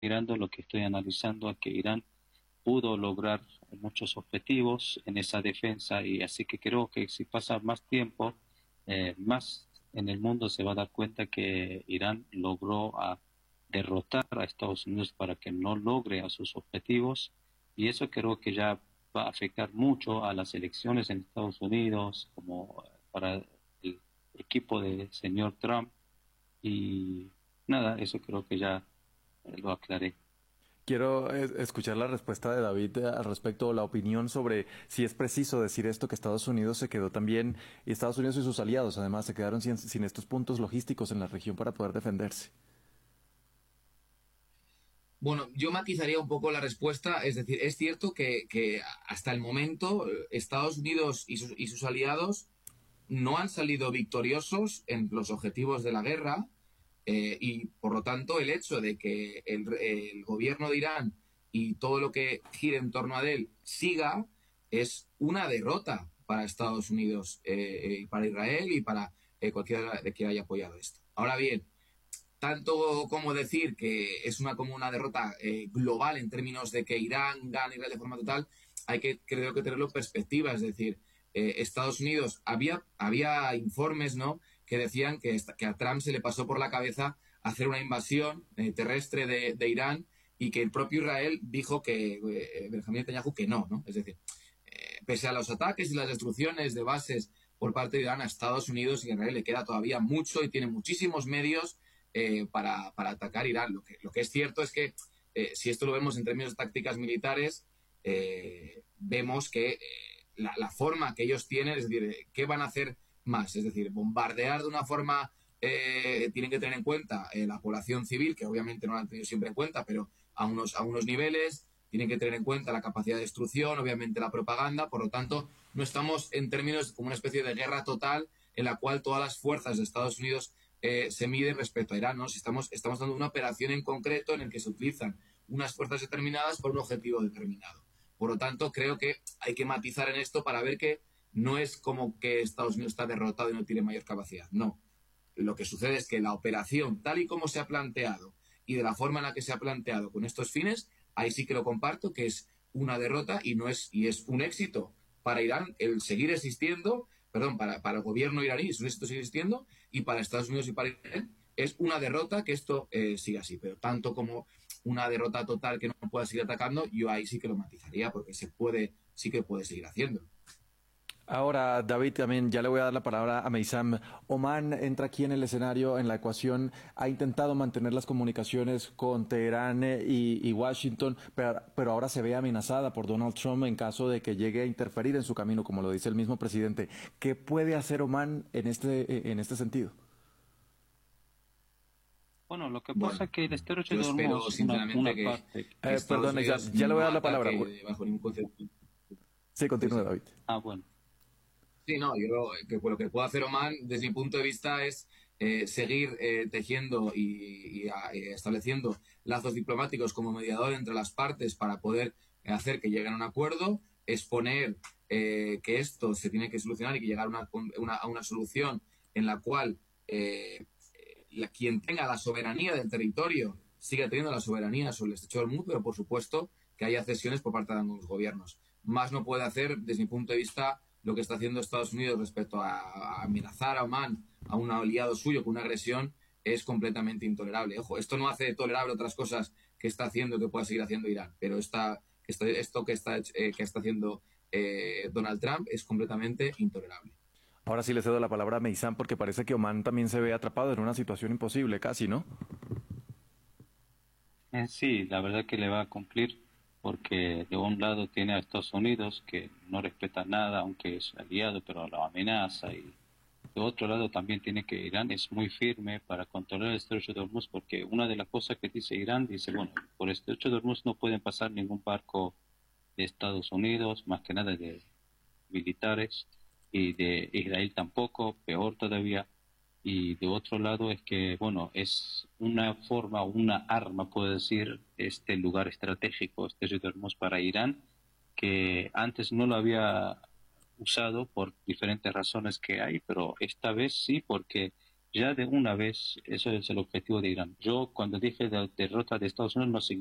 mirando, lo que estoy analizando es que Irán pudo lograr muchos objetivos en esa defensa y así que creo que si pasa más tiempo, más en el mundo se va a dar cuenta que Irán logró derrotar a Estados Unidos para que no logre a sus objetivos y eso creo que ya va a afectar mucho a las elecciones en Estados Unidos, como para el equipo del señor Trump y nada, eso creo que ya lo aclaré. Quiero escuchar la respuesta de David al respecto, la opinión sobre si es preciso decir esto, que Estados Unidos se quedó también, y Estados Unidos y sus aliados además se quedaron sin estos puntos logísticos en la región para poder defenderse. Bueno, yo matizaría un poco la respuesta, es decir, es cierto que hasta el momento Estados Unidos y sus aliados no han salido victoriosos en los objetivos de la guerra y por lo tanto el hecho de que el gobierno de Irán y todo lo que gire en torno a él siga es una derrota para Estados Unidos, para Israel y para cualquiera de que haya apoyado esto. Ahora bien, tanto como decir que es como una derrota global en términos de que Irán gane Israel de forma total, creo que tenerlo en perspectiva, es decir, Estados Unidos, había informes, ¿no?, que decían que a Trump se le pasó por la cabeza hacer una invasión terrestre de Irán y que el propio Israel dijo que Benjamín Netanyahu que no, es decir, pese a los ataques y las destrucciones de bases por parte de Irán a Estados Unidos y a Israel le queda todavía mucho y tiene muchísimos medios para atacar Irán. Lo que es cierto es que si esto lo vemos en términos de tácticas militares, vemos que la forma que ellos tienen, es decir, ¿qué van a hacer más? Es decir, bombardear de una forma, tienen que tener en cuenta la población civil, que obviamente no la han tenido siempre en cuenta, pero a unos niveles, tienen que tener en cuenta la capacidad de destrucción, obviamente la propaganda, por lo tanto, no estamos en términos como una especie de guerra total en la cual todas las fuerzas de Estados Unidos se miden respecto a Irán, ¿no? Si estamos dando una operación en concreto en el que se utilizan unas fuerzas determinadas por un objetivo determinado. Por lo tanto, creo que hay que matizar en esto para ver que no es como que Estados Unidos está derrotado y no tiene mayor capacidad. No. Lo que sucede es que la operación, tal y como se ha planteado y de la forma en la que se ha planteado con estos fines, ahí sí que lo comparto, que es una derrota y es un éxito para Irán el seguir existiendo, perdón, para el gobierno iraní es un éxito seguir existiendo y para Estados Unidos y para Irán es una derrota que esto siga así. Pero tanto como una derrota total que no pueda seguir atacando, yo ahí sí que lo matizaría porque sí que puede seguir haciendo. Ahora, David, también ya le voy a dar la palabra a Meisam. Oman entra aquí en el escenario, en la ecuación, ha intentado mantener las comunicaciones con Teherán y Washington, pero ahora se ve amenazada por Donald Trump en caso de que llegue a interferir en su camino, como lo dice el mismo presidente. ¿Qué puede hacer Oman en este sentido? Bueno, lo que pasa Bueno, es que el estrecho yo de espero Hormuz, sinceramente una parte. que Estados Perdón, Unidos ya le voy a no dar la palabra. ataque bajo ningún concepto. Sí, Sí, continúe, sí. David. Bueno. Sí, no, yo que lo que puede hacer Oman, desde mi punto de vista, es seguir tejiendo y estableciendo lazos diplomáticos como mediador entre las partes para poder hacer que lleguen a un acuerdo, exponer que esto se tiene que solucionar y que llegar a una solución en la cual quien tenga la soberanía del territorio siga teniendo la soberanía sobre el estrecho de Hormuz, pero por supuesto que haya cesiones por parte de ambos gobiernos. Más no puede hacer, desde mi punto de vista, lo que está haciendo Estados Unidos respecto a amenazar a Oman, a un aliado suyo con una agresión, es completamente intolerable. Ojo, esto no hace tolerable otras cosas que está haciendo que pueda seguir haciendo Irán, pero esto que está haciendo Donald Trump es completamente intolerable. Ahora sí le cedo la palabra a Meisam porque parece que Oman también se ve atrapado en una situación imposible, casi, ¿no? Sí, la verdad que le va a cumplir porque de un lado tiene a Estados Unidos que no respeta nada, aunque es aliado, pero lo amenaza y de otro lado también tiene que Irán es muy firme para controlar el estrecho de Hormuz porque una de las cosas que dice Irán dice, bueno, por el estrecho de Hormuz no pueden pasar ningún barco de Estados Unidos, más que nada de militares y de Israel tampoco, peor todavía. Y de otro lado es que, bueno, es una forma, una arma, puedo decir, este lugar estratégico, este Estrecho de Hormuz para Irán, que antes no lo había usado por diferentes razones que hay, pero esta vez sí, porque ya de una vez, eso es el objetivo de Irán. Yo cuando dije de derrota de Estados Unidos no